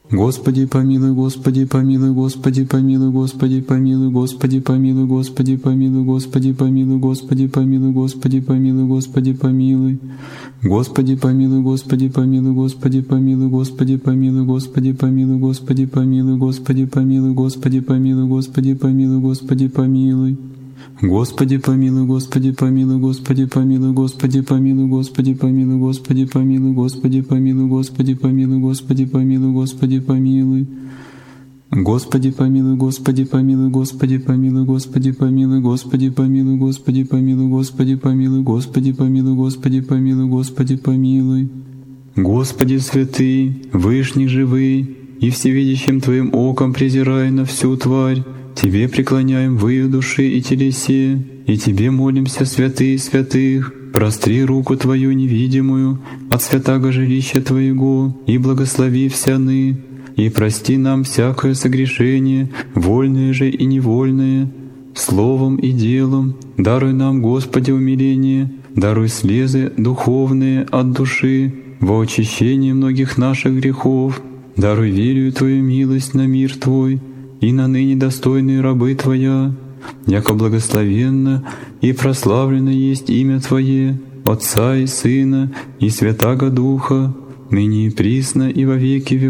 Господи помилуй, Господи помилуй, Господи помилуй, Господи помилуй, Господи помилуй, Господи помилуй, Господи помилуй, Господи помилуй, Господи помилуй, Господи помилуй. Господи помилуй, Господи помилуй, Господи помилуй, Господи помилуй, Господи помилуй, Господи помилуй, Господи помилуй, Господи помилуй, Господи помилуй, Господи помилуй. Господи помилуй, Господи помилуй, Господи помилуй, Господи помилуй, Господи помилуй, Господи помилуй, Господи помилуй, Господи помилуй, Господи помилуй, Господи помилуй. Господи помилуй, Господи помилуй, Господи помилуй, Господи помилуй, Господи помилуй, Господи помилуй, Господи помилуй, Господи помилуй, Господи помилуй, Господи помилуй. Господи святый, Вышний живый, и всевидящим Твоим оком презирая на всю тварь, Тебе преклоняем выю души и телесе, и Тебе молимся, святый святых, простри руку Твою невидимую от святаго жилища Твоего, и благослови всяны, и прости нам всякое согрешение, вольное же и невольное, словом и делом. Даруй нам, Господи, умиление, даруй слезы духовные от души во очищение многих наших грехов, даруй верию Твою милость на мир Твой, и на ныне достойные рабы Твоя, яко благословенно и прославлено есть имя Твое, Отца и Сына и Святаго Духа, ныне и присно и во веки веков.